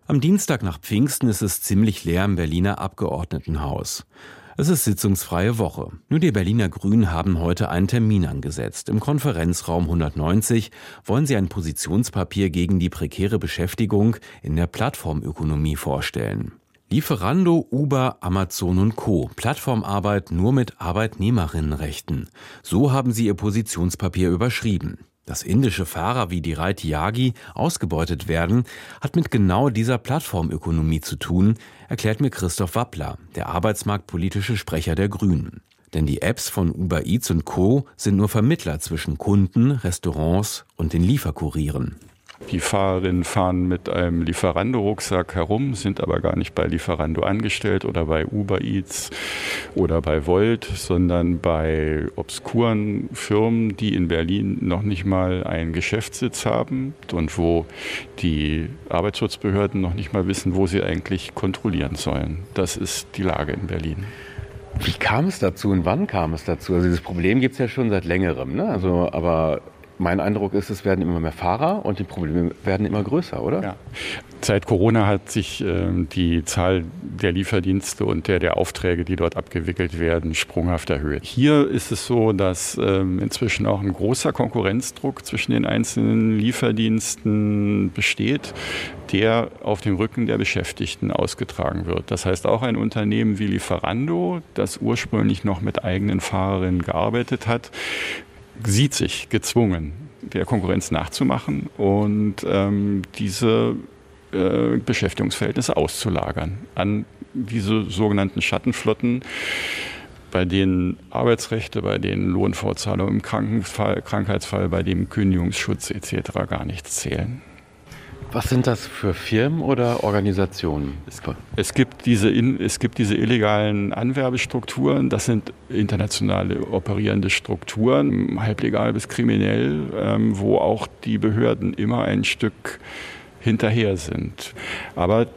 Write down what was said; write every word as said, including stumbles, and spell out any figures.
Am Dienstag nach Pfingsten ist es ziemlich leer im Berliner Abgeordnetenhaus. Es ist sitzungsfreie Woche. Nur die Berliner Grünen haben heute einen Termin angesetzt. Im Konferenzraum hundertneunzig wollen sie ein Positionspapier gegen die prekäre Beschäftigung in der Plattformökonomie vorstellen. Lieferando, Uber, Amazon und Co. Plattformarbeit nur mit Arbeitnehmerinnenrechten. So haben sie ihr Positionspapier überschrieben. Dass indische Fahrer wie Dhirai Tyagi ausgebeutet werden, hat mit genau dieser Plattformökonomie zu tun, erklärt mir Christoph Wappler, der arbeitsmarktpolitische Sprecher der Grünen. Denn die Apps von Uber Eats und Co. sind nur Vermittler zwischen Kunden, Restaurants und den Lieferkurieren. Die Fahrerinnen fahren mit einem Lieferando-Rucksack herum, sind aber gar nicht bei Lieferando angestellt oder bei Uber Eats oder bei Volt, sondern bei obskuren Firmen, die in Berlin noch nicht mal einen Geschäftssitz haben und wo die Arbeitsschutzbehörden noch nicht mal wissen, wo sie eigentlich kontrollieren sollen. Das ist die Lage in Berlin. Wie kam es dazu und wann kam es dazu? Also dieses Problem gibt es ja schon seit längerem, ne? Also, aber mein Eindruck ist, es werden immer mehr Fahrer und die Probleme werden immer größer, oder? Ja. Seit Corona hat sich äh, die Zahl der Lieferdienste und der, der Aufträge, die dort abgewickelt werden, sprunghaft erhöht. Hier ist es so, dass äh, inzwischen auch ein großer Konkurrenzdruck zwischen den einzelnen Lieferdiensten besteht, der auf dem Rücken der Beschäftigten ausgetragen wird. Das heißt, auch ein Unternehmen wie Lieferando, das ursprünglich noch mit eigenen Fahrerinnen gearbeitet hat, sieht sich gezwungen, der Konkurrenz nachzumachen und ähm, diese äh, Beschäftigungsverhältnisse auszulagern an diese sogenannten Schattenflotten, bei denen Arbeitsrechte, bei denen Lohnfortzahlung im Krankenfall, Krankheitsfall, bei dem Kündigungsschutz et cetera gar nichts zählen. Was sind das für Firmen oder Organisationen? Es, es, gibt diese, es gibt diese illegalen Anwerbestrukturen, das sind internationale operierende Strukturen, halblegal bis kriminell, ähm, wo auch die Behörden immer ein Stück hinterher sind. Aber